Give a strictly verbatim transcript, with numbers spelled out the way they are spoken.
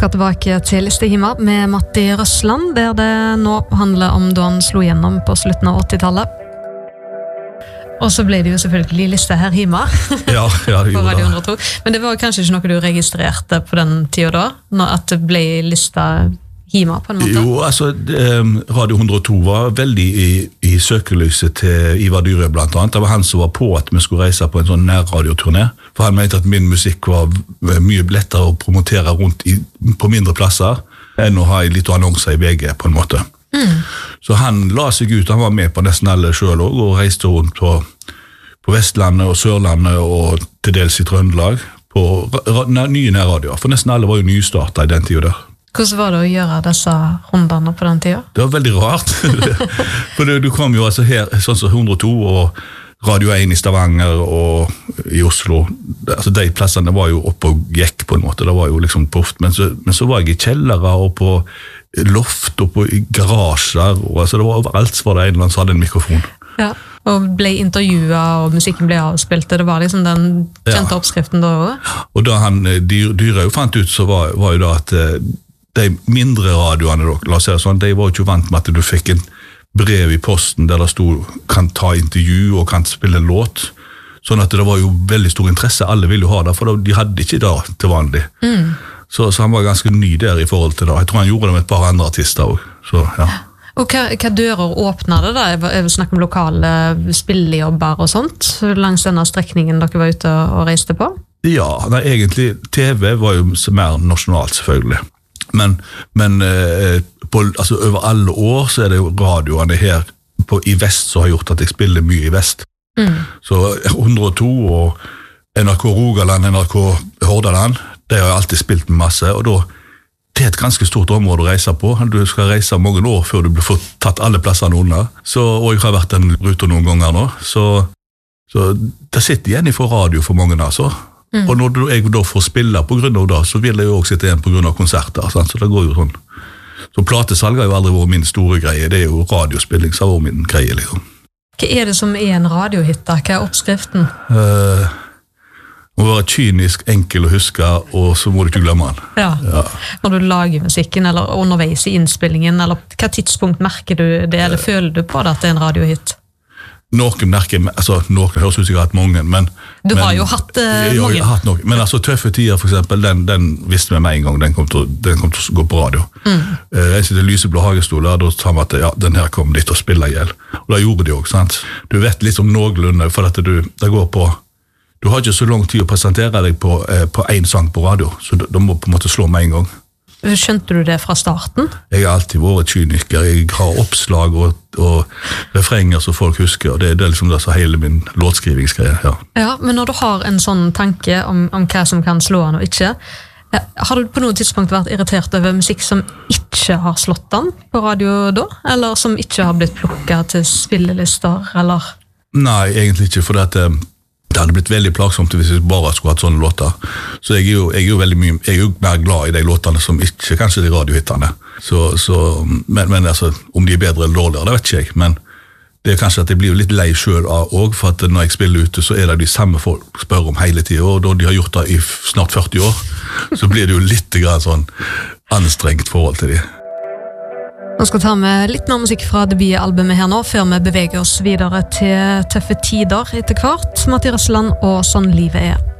skal tilbake til Listehima med Matti Røsland, der det nå handler om da han slo gjennom på slutten av åttitallet. Og så ble det jo selvfølgelig liste her hjemme. Ja, ja, det gjorde det. Men det var kanskje ikke noe du registrerte på den tiden da, når at det ble lista hjemme på en måte? Jo, altså, Radio hundre og to var veldig i, i søkelyset til Ivar Dyrøe blant annet. Det var han som var på at vi skulle reise på en sånn nærradioturné, for han mente at min musikk var mye lettere å promotere rundt i, på mindre plasser, enn å ha litt annonser i V G på en måte. Mm. Så han la seg ut, han var med på nesten alle selv også, og reiste rundt på, på Vestlandet og Sørlandet og til dels i Trøndelag på ra, ra, nye nærradioer, for nesten alle var jo nystartet i den tiden der. Hvordan var det å gjøre disse rundene på den tiden? Det var veldig rart. For du, du kom jo altså her, sånn som hundre og to og Radio én i Stavanger og i Oslo. Altså de plassene var jo oppe og gikk på en måte, det var jo liksom proft. Men så, men så var jeg i kjellere og på loft og på garasjer, og altså det var overalt så var det en eller annen som hadde en mikrofon. Ja, og ble intervjuet og musikken ble avspilt, det var liksom den kjente ja. Oppskriften da også? Og da han Dyr, Dyrøe fant ut, så var, var jo da at de mindre radioene, la oss si det sånn, de var jo ikke vant med at du fikk en brev i posten der det stod kan ta intervju og kan spille en låt, sånn at det var jo veldig stor interesse, alle ville jo ha det, for de hadde ikke det til vanlig. Mm. Så, så han var ganske ny der i forhold til det. Jeg tror han gjorde det med et par andre artister også. Så, ja. Og hva, hva dører åpnet det da? Jeg vil snakke om lokale spillejobber og sånt, langs denne strekningen dere var ute og reiste på? Ja, nei, egentlig T V var jo mer nasjonalt selvfølgelig. Men, men eh, på, altså, over alle år så er det jo radioene her på, i vest som har gjort at jeg spiller mye i vest. Mm. Så hundre og to og N R K Rogaland, N R K Hordaland, de har alltid spilt med masse, og da det er et ganske stort område å reise på. Du skal reise mange år før du blir fått tatt alle plassene under. Så, og jeg har vært den ruta noen ganger nå, så, så det sitter igjen fra radio for mange altså. Mm. Og når jeg da får spille på grunn av det, så vil jeg jo også sitte igjen på grunn av konserter, sant? Så det går jo sånn. Så platesalg har jo aldri vært min store greie, det er jo radiospilling som har vært min greie, liksom. Hva er det som er en radiohit da? Hva er oppskriften? Uh, må være kynisk, enkel å huske, og så må du ikke glemme den. Ja. Ja. Når du lager musikken, eller underveis i innspillingen, eller hva tidspunkt merker du det, eller uh, føler du på det at det er en radiohit? Noen merker, altså noen høres ut som jeg har hatt mange, men... Du har men, jo hatt uh, ja, mange. Jeg har hatt noen, men altså Tøffe tider for eksempel, den, den visste vi med en gang, den kom til, den kom til å gå på radio. Mm. Uh, jeg sitter Lyseblå Hagestoler, da sa vi at ja, den her kom dit og spiller ihjel. Og da gjorde de også, sant? Du vet litt om noenlunde, for at du, det går på... Du har ikke så lang tid å presentere deg på, uh, på en sang på radio, så du, du må på en måte slå med en gang. Skjønte du det fra starten? Jeg har alltid vært kyniker. Jeg har oppslag og, og refrenger som folk husker, og det, det er liksom det som hele min låtskrivingsgreie. Ja. Ja, men når du har en sånn tanke om, om hva som kan slå an og ikke, har du på noe tidspunkt vært irritert over musikk som ikke har slått an på radio da? Eller som ikke har blitt plukket til spillelister, eller? Nei, egentlig ikke, for det at det hadde blitt veldig plagsomt hvis jeg bare skulle hatt sånne låter. Så jeg er jo, jeg er jo veldig mye, jeg er jo mer glad i de låtene som ikke kanskje de radiohittene. Så, så, men, men altså, om de er bedre eller dårligere, det vet ikke jeg. Men det er kanskje at jeg blir litt lei selv også, for at når jeg spiller ute, så er det de samme folk spør om hele tiden, og da de har gjort det i snart førti år, så blir det jo litt grann sånn anstrengt forhold til de. Nå skal vi ta med litt mer musikk fra debutalbumet her nå, før vi beveger oss videre til Tøffe tider etter hvert. Matti Røsland og Sånn livet er.